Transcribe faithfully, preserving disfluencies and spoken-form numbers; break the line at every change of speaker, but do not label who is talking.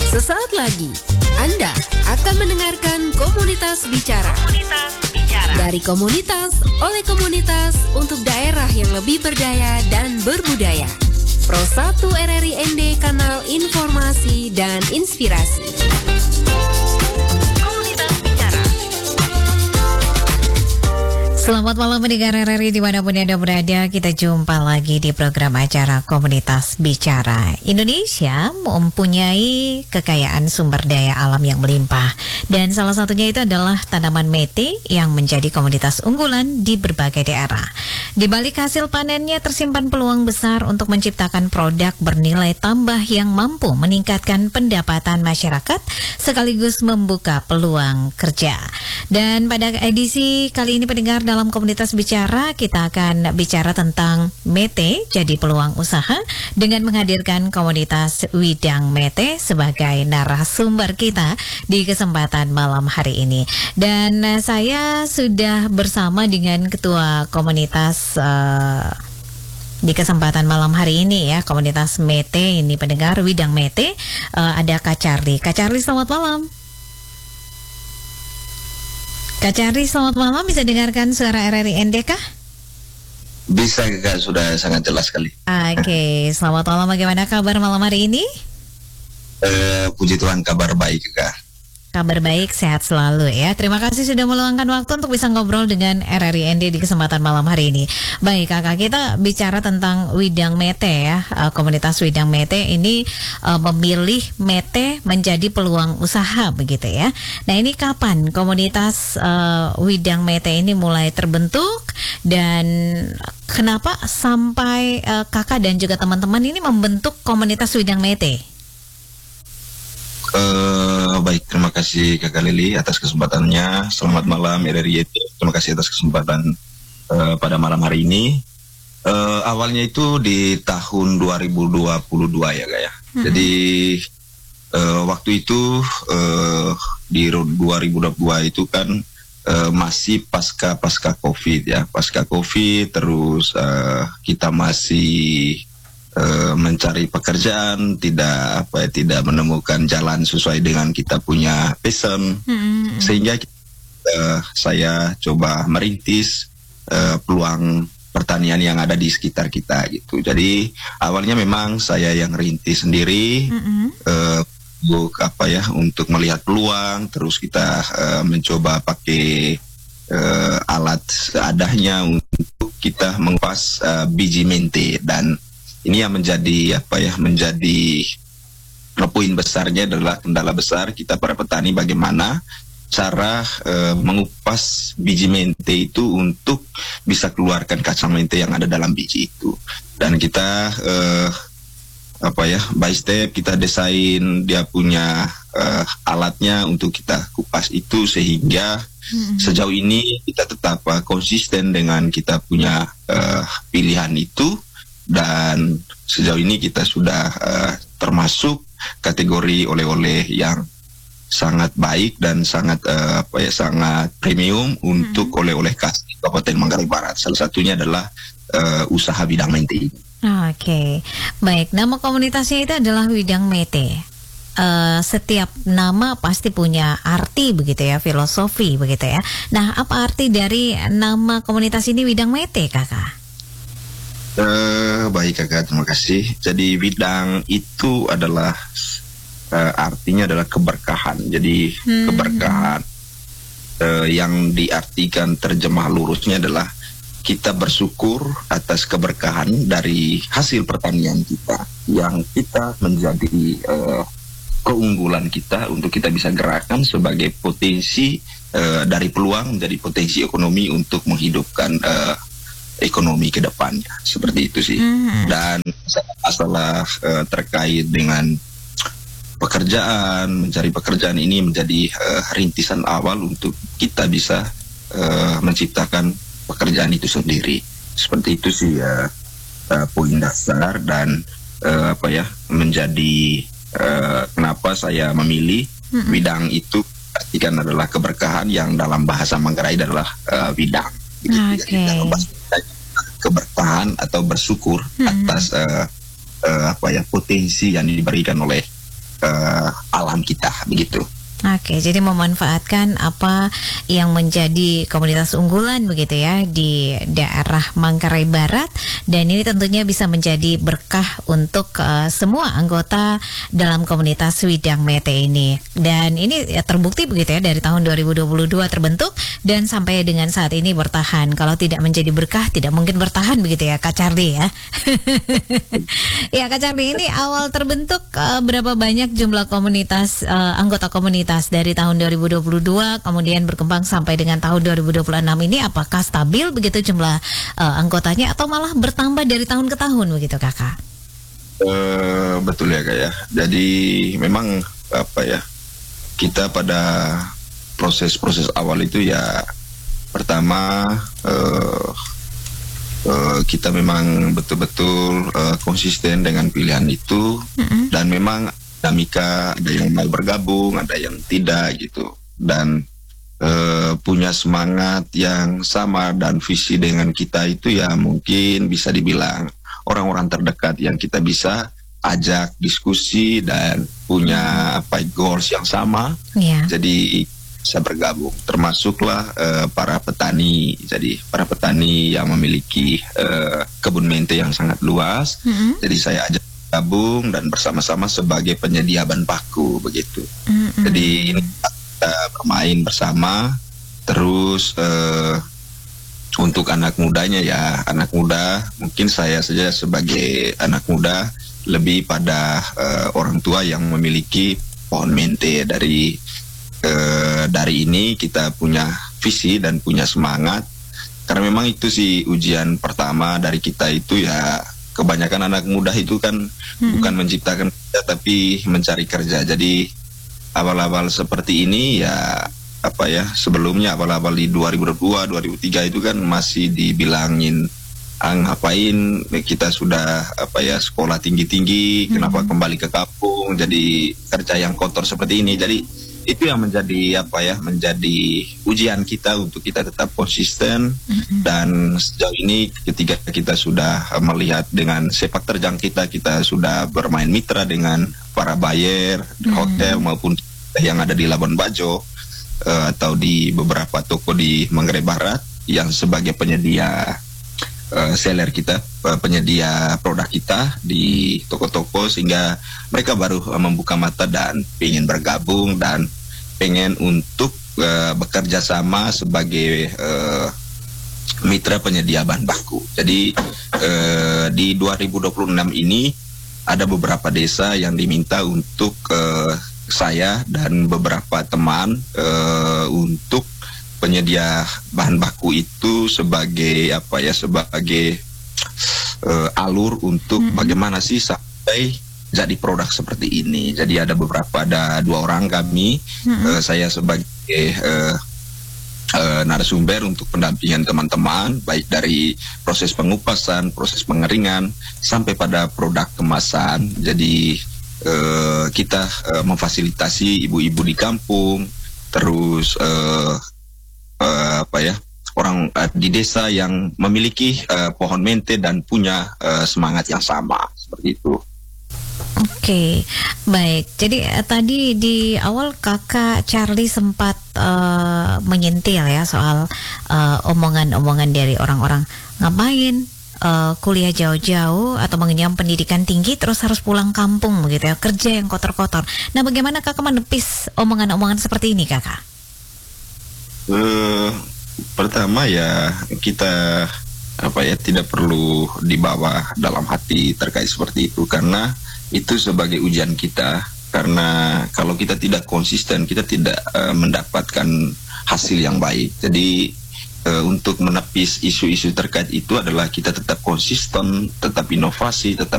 Sesaat lagi, Anda akan mendengarkan Komunitas Bicara. Komunitas Bicara. Dari komunitas, oleh komunitas, untuk daerah yang lebih berdaya dan berbudaya. Pro satu R R I N D, kanal informasi dan inspirasi. Komunitas Bicara.
Selamat malam pendengar R R I dimanapun Anda berada. Kita jumpa lagi di program acara Komunitas Bicara. Indonesia mempunyai kekayaan sumber daya alam yang melimpah, dan salah satunya itu adalah tanaman mete yang menjadi komoditas unggulan di berbagai daerah. Di balik hasil panennya tersimpan peluang besar untuk menciptakan produk bernilai tambah yang mampu meningkatkan pendapatan masyarakat sekaligus membuka peluang kerja. Dan pada edisi kali ini pendengar, dalam Komunitas Bicara kita akan bicara tentang mete jadi peluang usaha dengan menghadirkan komunitas Widang Mete sebagai narasumber kita di kesempatan malam hari ini. Dan uh, saya sudah bersama dengan ketua komunitas uh, di kesempatan malam hari ini ya, komunitas Mete ini pendengar Widang Mete, uh, ada Kak Charlie. Kak Charlie, selamat malam. Kak Charlie, selamat malam. Bisa dengarkan suara R R I N D kah?
Bisa, Kak. Sudah sangat jelas sekali.
Oke, okay. Selamat malam. Bagaimana kabar malam hari ini?
Uh, puji Tuhan, kabar baik, Kak.
Kabar baik, sehat selalu ya. Terima kasih sudah meluangkan waktu untuk bisa ngobrol dengan R R I N D di kesempatan malam hari ini. Baik Kakak, kita bicara tentang Widang Mete ya. Komunitas Widang Mete ini uh, memilih mete menjadi peluang usaha begitu ya. Nah, ini kapan komunitas uh, Widang Mete ini mulai terbentuk, dan kenapa sampai uh, Kakak dan juga teman-teman ini membentuk komunitas Widang Mete?
Uh, baik, terima kasih Kakak Lili atas kesempatannya. Selamat malam R R I N D. Terima kasih atas kesempatan uh, pada malam hari ini. Uh, awalnya itu di tahun dua ribu dua puluh dua ya, Kak ya. Hmm. Jadi uh, waktu itu uh, di dua ribu dua puluh dua itu kan uh, masih pasca pasca COVID ya, pasca COVID. Terus uh, kita masih mencari pekerjaan, tidak apa ya, tidak menemukan jalan sesuai dengan kita punya passion, mm-hmm. sehingga uh, saya coba merintis uh, peluang pertanian yang ada di sekitar kita gitu. Jadi awalnya memang saya yang rintis sendiri, mm-hmm. uh, untuk apa ya, untuk melihat peluang. Terus kita uh, mencoba pakai uh, alat seadanya untuk kita mengupas uh, biji mente, dan ini yang menjadi apa ya, menjadi poin besarnya adalah kendala besar kita para petani, bagaimana cara e, mengupas biji mente itu untuk bisa keluarkan kacang mente yang ada dalam biji itu. Dan kita e, apa ya, by step kita desain dia punya e, alatnya untuk kita kupas itu, sehingga hmm. sejauh ini kita tetap uh, konsisten dengan kita punya uh, pilihan itu. Dan sejauh ini kita sudah uh, termasuk kategori oleh-oleh yang sangat baik dan sangat uh, apa ya, sangat premium untuk hmm. oleh-oleh khas Kabupaten Manggarai Barat. Salah satunya adalah uh, usaha Widang Mete ini.
Oke, okay. Baik. Nama komunitasnya itu adalah Widang Mete. Uh, setiap nama pasti punya arti begitu ya, filosofi begitu ya. Nah, apa arti dari nama komunitas ini Widang Mete, Kakak?
Uh, baik Kakak, terima kasih. Jadi Widang itu adalah uh, artinya adalah keberkahan. Jadi hmm. keberkahan uh, yang diartikan terjemah lurusnya adalah kita bersyukur atas keberkahan dari hasil pertanian kita, yang kita menjadi uh, keunggulan kita untuk kita bisa gerakan sebagai potensi uh, dari peluang menjadi potensi ekonomi untuk menghidupkan uh, ekonomi ke depannya, seperti itu sih. Mm-hmm. Dan masalah uh, terkait dengan pekerjaan, mencari pekerjaan ini menjadi uh, rintisan awal untuk kita bisa uh, menciptakan pekerjaan itu sendiri. Seperti itu sih ya, uh, poin dasar dan uh, apa ya, menjadi uh, kenapa saya memilih mm-hmm. Widang itu artikan adalah keberkahan, yang dalam bahasa Manggarai adalah uh, widang.
Okay.
Keberkahan atau bersyukur hmm. atas uh, uh, apa ya, potensi yang diberikan oleh uh, alam kita begitu.
Oke, jadi memanfaatkan apa yang menjadi komunitas unggulan begitu ya di daerah Manggarai Barat, dan ini tentunya bisa menjadi berkah untuk uh, semua anggota dalam komunitas Widang Mete ini. Dan ini ya, terbukti begitu ya dari tahun dua ribu dua puluh dua terbentuk dan sampai dengan saat ini bertahan. Kalau tidak menjadi berkah tidak mungkin bertahan begitu ya Kak Charlie ya. Ya Kak Charlie, ini awal terbentuk uh, berapa banyak jumlah komunitas uh, anggota komunitas dari tahun dua ribu dua puluh dua kemudian berkembang sampai dengan tahun dua ribu dua puluh enam ini, apakah stabil begitu jumlah uh, anggotanya atau malah bertambah dari tahun ke tahun begitu Kakak?
Uh, betul ya Kak ya. Jadi memang apa ya, kita pada proses-proses awal itu ya pertama uh, uh, kita memang betul-betul uh, konsisten dengan pilihan itu, mm-hmm. dan memang dinamika, ada yang mau bergabung, ada yang tidak gitu, dan e, punya semangat yang sama dan visi dengan kita itu ya mungkin bisa dibilang orang-orang terdekat yang kita bisa ajak diskusi dan punya apa goals yang sama, yeah. Jadi bisa bergabung, termasuklah e, para petani. Jadi para petani yang memiliki e, kebun mente yang sangat luas, mm-hmm. Jadi saya ajak gabung dan bersama-sama sebagai penyedia bahan baku begitu. Mm-hmm. Jadi ini kita bermain bersama. Terus uh, untuk anak mudanya ya, anak muda mungkin saya saja sebagai anak muda lebih pada uh, orang tua yang memiliki pohon mente. Dari uh, dari ini kita punya visi dan punya semangat, karena memang itu sih ujian pertama dari kita itu ya. Kebanyakan anak muda itu kan hmm. bukan menciptakan kerja tapi mencari kerja. Jadi awal-awal seperti ini ya apa ya, sebelumnya awal-awal di dua ribu dua, dua ribu tiga itu kan masih dibilangin ah, ngapain kita sudah apa ya sekolah tinggi-tinggi, hmm. kenapa kembali ke kampung jadi kerja yang kotor seperti ini. Jadi itu yang menjadi apa ya, menjadi ujian kita untuk kita tetap konsisten, mm-hmm. dan sejauh ini ketika kita sudah melihat dengan sepak terjang kita, kita sudah bermain mitra dengan para buyer mm-hmm. hotel maupun yang ada di Labuan Bajo uh, atau di beberapa toko di Manggarai Barat yang sebagai penyedia uh, seller kita, uh, penyedia produk kita di toko-toko, sehingga mereka baru uh, membuka mata dan ingin bergabung dan pengen untuk uh, bekerja sama sebagai uh, mitra penyedia bahan baku. Jadi uh, di dua ribu dua puluh enam ini ada beberapa desa yang diminta untuk uh, saya dan beberapa teman uh, untuk penyedia bahan baku itu sebagai apa ya, sebagai uh, alur untuk mm-hmm. bagaimana sih sampai jadi produk seperti ini. Jadi ada beberapa, ada dua orang kami, mm-hmm. uh, saya sebagai uh, uh, narasumber untuk pendampingan teman-teman, baik dari proses pengupasan, proses pengeringan, sampai pada produk kemasan. Jadi uh, kita uh, memfasilitasi ibu-ibu di kampung, terus uh, uh, apa ya, orang uh, di desa yang memiliki uh, pohon mente dan punya uh, semangat yang sama, seperti itu.
Oke, baik. Jadi eh, tadi di awal Kakak Charlie sempat uh, menyentil ya soal uh, omongan-omongan dari orang-orang, ngapain uh, kuliah jauh-jauh atau mengenyam pendidikan tinggi terus harus pulang kampung begitu ya, kerja yang kotor-kotor. Nah, bagaimana Kakak menepis omongan-omongan seperti ini, Kakak?
Uh, pertama ya kita apa ya, tidak perlu dibawa dalam hati terkait seperti itu, karena itu sebagai ujian kita. Karena kalau kita tidak konsisten, kita tidak uh, mendapatkan hasil yang baik. Jadi uh, untuk menepis isu-isu terkait itu adalah kita tetap konsisten, tetap inovasi, tetap